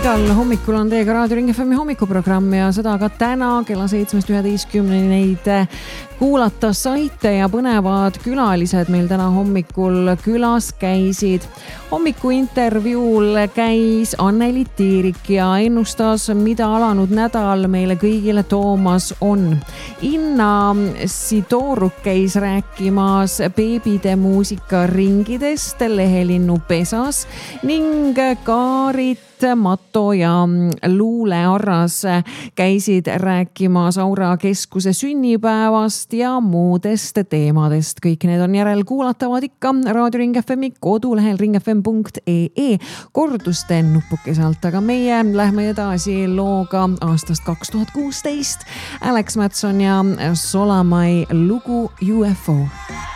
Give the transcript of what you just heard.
igal hommikul on teiega Raadio Ring FM hommikuprogramm ja seda ka täna kella 7-11 neid kuulata saite ja põnevad külalised meil täna hommikul külas käisid. Hommikuintervjuul käis Anneli Tiirik ja ennustas, mida alanud nädal meile kõigile toomas on. Inna Sidoruk käis rääkimas beebide muusikaringidest Lehelinnu pesas ning Kaarit Matto ja Luule Arras käisid rääkimas Aura keskuse sünnipäevast ja muudest teemadest. Kõik need on järel kuulatavad ikka Raadio Ring FMi kodulehel ringfm.ee korduste nupukese alt, aga meie lähme edasi looga aastast 2016. Alex Matson ja Solamai lugu UFO.